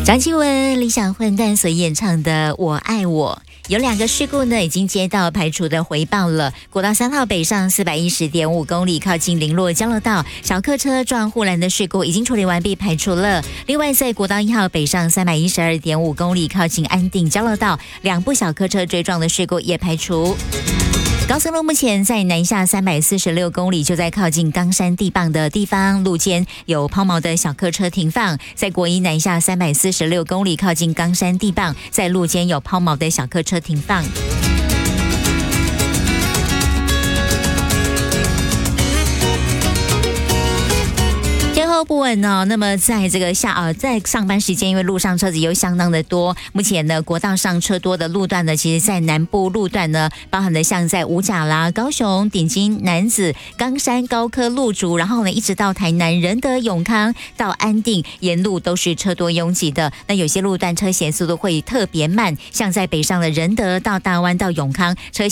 张清文、理想混蛋所演唱的《我爱我》。有2个事故呢，已经接到排除的回报了。国道3号北上410.5公里，靠近林落交流道，小客车撞护栏的事故已经处理完毕，排除了。另外，在国道1号北上312.5公里，靠近安定交流道，2部小客车追撞的事故也排除。高速路目前在南下346公里，就在靠近冈山地磅的地方，路肩有抛锚的小客车停放。在国一南下346公里，靠近冈山地磅，在路肩有抛锚的小客车停放。天候不稳哦，那么在这个在上班时间，因为路上车子又相当的多，目前呢国道上车多的路段呢，其实在南部路段呢，包含的像在五甲啦、高雄、顶金、楠梓、冈山、高科、路竹，然后呢一直到台南仁德、永康到安定，沿路都是车多拥挤的。那有些路段车行速度会特别慢，像在北上的仁德到大湾到永康，车